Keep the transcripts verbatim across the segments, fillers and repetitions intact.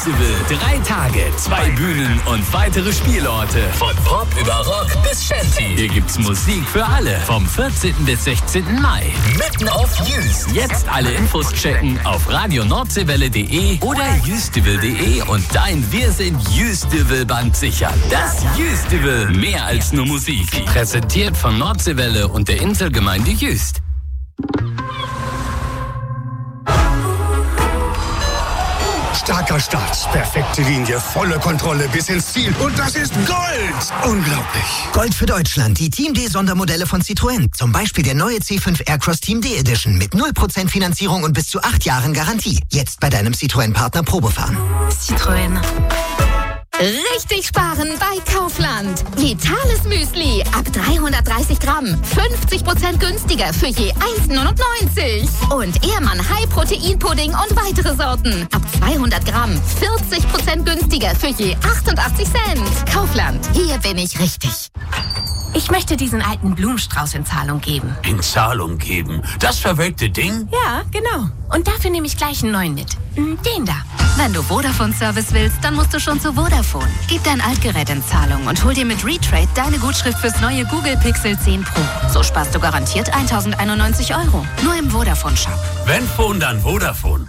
Festival. Drei Tage, zwei Bühnen und weitere Spielorte. Von Pop über Rock bis Shanty. Hier gibt's Musik für alle. Vom vierzehnten bis sechzehnten Mai. Mitten auf Jüst. Jetzt alle Infos checken auf radio nordseewelle punkt de oder jüstival punkt de und dein Wir sind Jüstival-Band sichern. Das Jüstival. Mehr als nur Musik. Präsentiert von Nordseewelle und der Inselgemeinde Jüst. Starker Start, perfekte Linie, volle Kontrolle bis ins Ziel. Und das ist Gold! Unglaublich. Gold für Deutschland, die Team D-Sondermodelle von Citroën. Zum Beispiel der neue C fünf Aircross Team D Edition mit null Prozent Finanzierung und bis zu acht Jahren Garantie. Jetzt bei deinem Citroën-Partner Probefahren. Citroën. Richtig sparen bei Kaufland. Vitales Müsli ab dreihundertdreißig Gramm. fünfzig Prozent günstiger für je eins neunundneunzig. Und Ehrmann High Protein Pudding und weitere Sorten. Ab zweihundert Gramm. vierzig Prozent günstiger für je achtundachtzig Cent. Kaufland. Hier bin ich richtig. Ich möchte diesen alten Blumenstrauß in Zahlung geben. In Zahlung geben? Das verwelkte Ding? Ja, genau. Und dafür nehme ich gleich einen neuen mit. Den da. Wenn du Vodafone-Service willst, dann musst du schon zu Vodafone. Gib dein Altgerät in Zahlung und hol dir mit Retrade deine Gutschrift fürs neue Google Pixel zehn Pro. So sparst du garantiert tausendeinundneunzig Euro. Nur im Vodafone-Shop. Wenn Phone, dann Vodafone.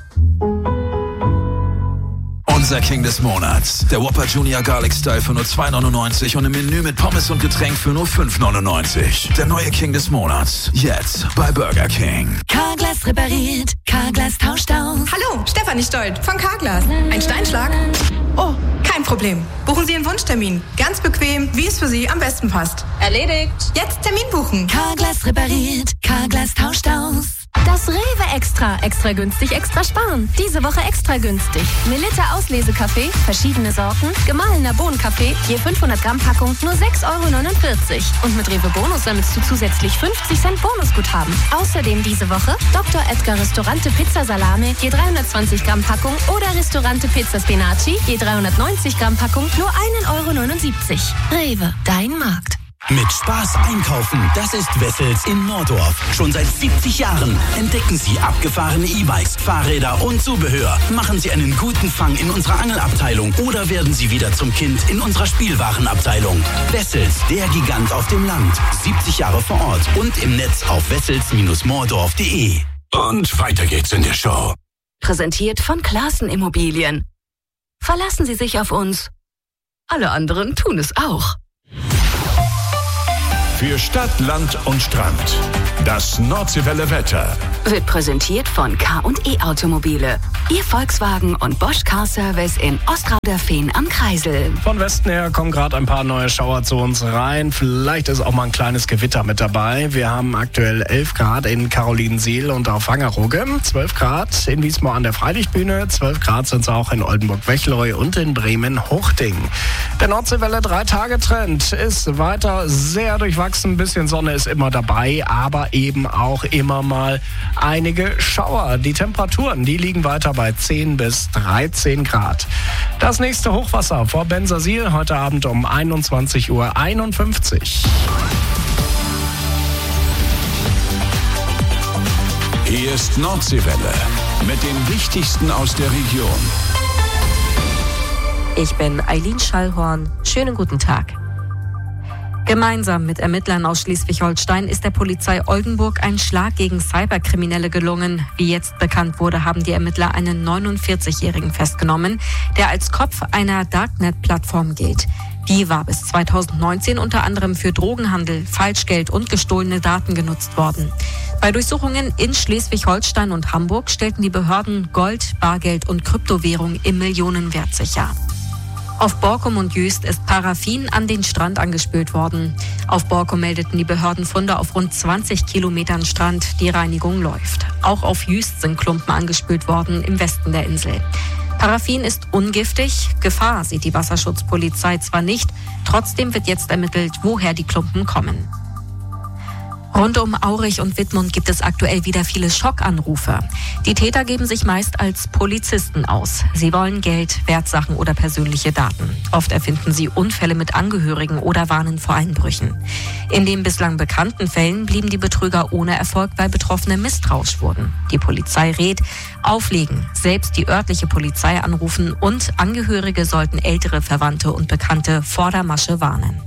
Unser King des Monats. Der Whopper Junior Garlic Style für nur zwei neunundneunzig und im Menü mit Pommes und Getränk für nur fünf neunundneunzig. Der neue King des Monats. Jetzt bei Burger King. Carglass repariert. Carglass tauscht aus. Hallo, Stefanie Stolt von Carglass. Ein Steinschlag? Oh, kein Problem. Buchen Sie einen Wunschtermin. Ganz bequem, wie es für Sie am besten passt. Erledigt. Jetzt Termin buchen. Carglass repariert. Carglass tauscht aus. Das Rewe Extra. Extra günstig, extra sparen. Diese Woche extra günstig. Melitta Auslesekaffee, verschiedene Sorten, gemahlener Bohnenkaffee, je fünfhundert Gramm Packung, nur sechs Euro neunundvierzig. Und mit Rewe Bonus sammelst du zusätzlich fünfzig Cent Bonusguthaben. Außerdem diese Woche Doktor Edgar Restaurante Pizza Salame, je dreihundertzwanzig Gramm Packung oder Restaurante Pizza Spinaci, je dreihundertneunzig Gramm Packung, nur ein Euro neunundsiebzig. Rewe, dein Markt. Mit Spaß einkaufen, das ist Wessels in Mordorf. Schon seit siebzig Jahren entdecken Sie abgefahrene E-Bikes, Fahrräder und Zubehör. Machen Sie einen guten Fang in unserer Angelabteilung oder werden Sie wieder zum Kind in unserer Spielwarenabteilung. Wessels, der Gigant auf dem Land. siebzig Jahre vor Ort und im Netz auf wessels Bindestrich mordorf punkt de. Und weiter geht's in der Show. Präsentiert von Klaassen Immobilien. Verlassen Sie sich auf uns. Alle anderen tun es auch. Für Stadt, Land und Strand. Das Nordseewelle Wetter. Wird präsentiert von K und E Automobile. Ihr Volkswagen und Bosch Car Service in Ostrauder-Fehn am Kreisel. Von Westen her kommen gerade ein paar neue Schauer zu uns rein. Vielleicht ist auch mal ein kleines Gewitter mit dabei. Wir haben aktuell elf Grad in Karolinensiel und auf Wangerooge. zwölf Grad in Wiesmoor an der Freilichtbühne. zwölf Grad sind es auch in Oldenburg-Wechleu und in Bremen-Hochding. Der Nordseewelle drei Tage Trend ist weiter sehr durchwachsen. Ein bisschen Sonne ist immer dabei, aber eben auch immer mal einige Schauer. Die Temperaturen, die liegen weiter bei zehn bis dreizehn Grad. Das nächste Hochwasser vor Bensersiel heute Abend um einundzwanzig Uhr einundfünfzig. Hier ist Nordseewelle mit dem Wichtigsten aus der Region. Ich bin Eileen Schallhorn. Schönen guten Tag. Gemeinsam mit Ermittlern aus Schleswig-Holstein ist der Polizei Oldenburg ein Schlag gegen Cyberkriminelle gelungen. Wie jetzt bekannt wurde, haben die Ermittler einen neunundvierzigjährigen festgenommen, der als Kopf einer Darknet-Plattform gilt. Die war bis zweitausendneunzehn unter anderem für Drogenhandel, Falschgeld und gestohlene Daten genutzt worden. Bei Durchsuchungen in Schleswig-Holstein und Hamburg stellten die Behörden Gold, Bargeld und Kryptowährung im Millionenwert sicher. Auf Borkum und Jüst ist Paraffin an den Strand angespült worden. Auf Borkum meldeten die Behörden Funde auf rund zwanzig Kilometern Strand. Die Reinigung läuft. Auch auf Jüst sind Klumpen angespült worden im Westen der Insel. Paraffin ist ungiftig. Gefahr sieht die Wasserschutzpolizei zwar nicht, trotzdem wird jetzt ermittelt, woher die Klumpen kommen. Rund um Aurich und Wittmund gibt es aktuell wieder viele Schockanrufe. Die Täter geben sich meist als Polizisten aus. Sie wollen Geld, Wertsachen oder persönliche Daten. Oft erfinden sie Unfälle mit Angehörigen oder warnen vor Einbrüchen. In den bislang bekannten Fällen blieben die Betrüger ohne Erfolg, weil Betroffene misstrauisch wurden. Die Polizei rät, auflegen, selbst die örtliche Polizei anrufen und Angehörige sollten ältere Verwandte und Bekannte vor der Masche warnen.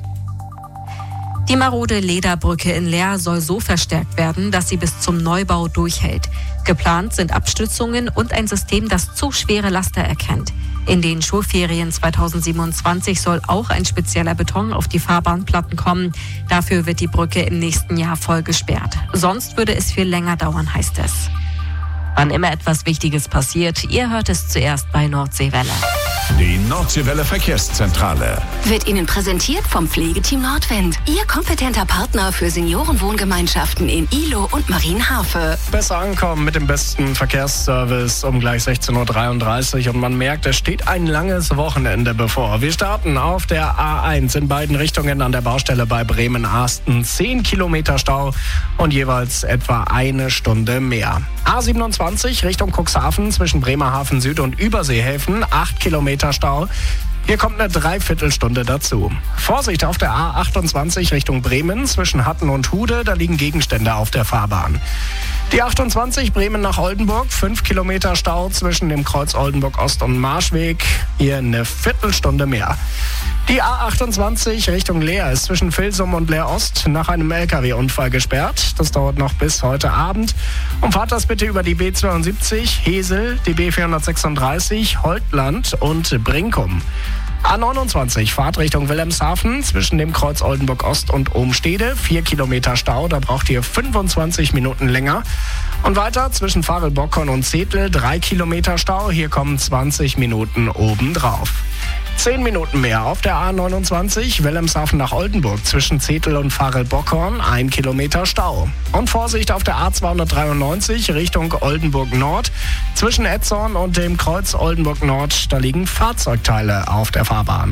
Die marode Lederbrücke in Leer soll so verstärkt werden, dass sie bis zum Neubau durchhält. Geplant sind Abstützungen und ein System, das zu schwere Laster erkennt. In den Schulferien zweitausendsiebenundzwanzig soll auch ein spezieller Beton auf die Fahrbahnplatten kommen. Dafür wird die Brücke im nächsten Jahr voll gesperrt. Sonst würde es viel länger dauern, heißt es. Wann immer etwas Wichtiges passiert, ihr hört es zuerst bei Nordseewelle. Die Nordseewelle Verkehrszentrale wird Ihnen präsentiert vom Pflegeteam Nordwind. Ihr kompetenter Partner für Seniorenwohngemeinschaften in Ihlow und Marienhafe. Besser ankommen mit dem besten Verkehrsservice um gleich sechzehn Uhr dreiunddreißig und man merkt, es steht ein langes Wochenende bevor. Wir starten auf der A eins in beiden Richtungen an der Baustelle bei Bremen-Asten. zehn Kilometer Stau und jeweils etwa eine Stunde mehr. A siebenundzwanzig Richtung Cuxhaven zwischen Bremerhaven Süd und Überseehäfen. acht Kilometer Stau. Hier kommt eine Dreiviertelstunde dazu. Vorsicht auf der A achtundzwanzig Richtung Bremen zwischen Hatten und Hude, da liegen Gegenstände auf der Fahrbahn. Die achtundzwanzig Bremen nach Oldenburg, fünf Kilometer Stau zwischen dem Kreuz Oldenburg Ost und Marschweg, hier eine Viertelstunde mehr. Die A achtundzwanzig Richtung Leer ist zwischen Vilsum und Leer Ost nach einem L K W-Unfall gesperrt. Das dauert noch bis heute Abend. Umfahrt das bitte über die B zweiundsiebzig, Hesel, die B vierhundertsechsunddreißig, Holtland und Brinkum. A neunundzwanzig, Fahrt Richtung Wilhelmshaven zwischen dem Kreuz Oldenburg Ost und Ohmstede. Vier Kilometer Stau, da braucht ihr fünfundzwanzig Minuten länger. Und weiter zwischen Farel-Bockhorn und Zetel, drei Kilometer Stau. Hier kommen zwanzig Minuten obendrauf. Zehn Minuten mehr auf der A neunundzwanzig, Wilhelmshaven nach Oldenburg zwischen Zetel und Farel-Bockhorn, ein Kilometer Stau. Und Vorsicht auf der A zweihundertdreiundneunzig Richtung Oldenburg Nord zwischen Etzorn und dem Kreuz Oldenburg Nord, da liegen Fahrzeugteile auf der Fahrbahn.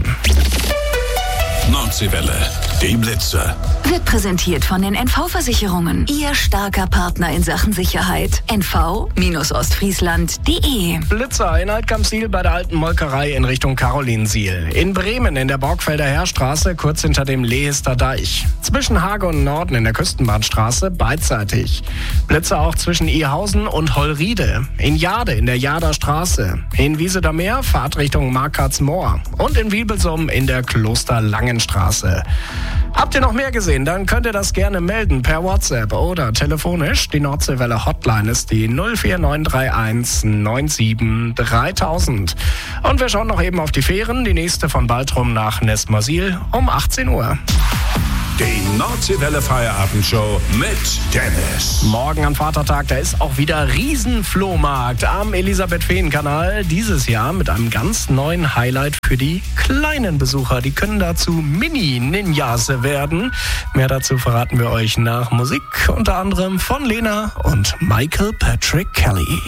Nordseewelle, die Blitzer. Wird präsentiert von den N V-Versicherungen. Ihr starker Partner in Sachen Sicherheit. N V Ostfriesland Punkt de. Blitzer in Altkamp-Siel bei der alten Molkerei in Richtung Karolinsiel. In Bremen in der Borgfelder Heerstraße, kurz hinter dem Lehester Deich. Zwischen Hage und Norden in der Küstenbahnstraße, beidseitig. Blitzer auch zwischen Ihausen und Hollriede. In Jade in der Jader Straße. In Wiesedameer, Fahrt Richtung Markartsmoor. Und in Wiebelsum in der Klosterlangenstraße. Habt ihr noch mehr gesehen? Dann könnt ihr das gerne melden per WhatsApp oder telefonisch. Die Nordseewelle Hotline ist die null vier neun drei eins neun sieben dreitausend. Und wir schauen noch eben auf die Fähren. Die nächste von Baltrum nach Nesmersiel um achtzehn Uhr. Die Nordseewelle Feierabendshow mit Dennis. Morgen am Vatertag, da ist auch wieder Riesenflohmarkt am Elisabeth-Feen-Kanal. Dieses Jahr mit einem ganz neuen Highlight für die kleinen Besucher. Die können dazu Mini-Ninjas werden. Mehr dazu verraten wir euch nach Musik, unter anderem von Lena und Michael Patrick Kelly.